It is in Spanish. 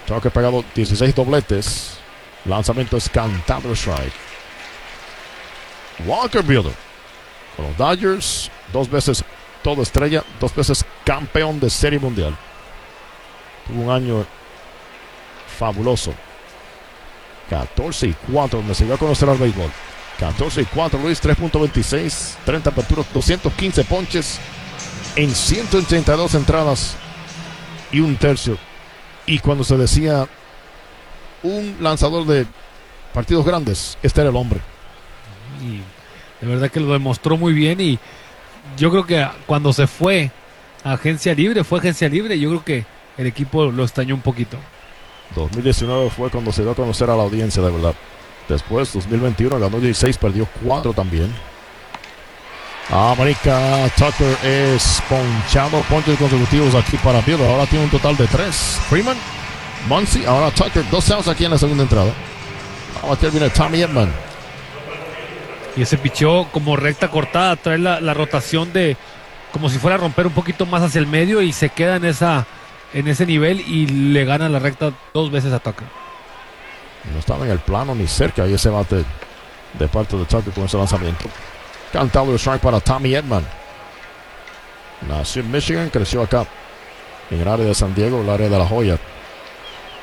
Tucker pegado 16 dobletes. Lanzamiento es cantado strike. Walker Buehler con los Dodgers, 2 veces todo estrella, 2 veces campeón de Serie Mundial. Tuvo un año fabuloso. 14-4, donde se dio a conocer al béisbol. 14-4, Luis, 3.26, 30 aperturas, 215 ponches en 182 entradas y un tercio. Y cuando se decía un lanzador de partidos grandes, este era el hombre. Y de verdad que lo demostró muy bien. Y yo creo que cuando se fue a agencia libre, yo creo que el equipo lo extrañó un poquito. 2019 fue cuando se dio a conocer a la audiencia, de verdad. Después, 2021, ganó 16, perdió 4 también. América, Tucker es ponchado, ponches consecutivos aquí para Buehler. Ahora tiene un total de 3. Freeman, Muncy, ahora Tucker, 2 outs aquí en la segunda entrada. Ahora viene Tommy Edman. Y ese pichó como recta cortada, trae la rotación de como si fuera a romper un poquito más hacia el medio y se queda en ese nivel y le gana la recta 2 veces a Tucker. No estaba en el plano ni cerca ahí ese bate de parte de Tucker con ese lanzamiento. Cantado el strike para Tommy Edman. Nació en Michigan, creció acá en el área de San Diego, el área de La Joya.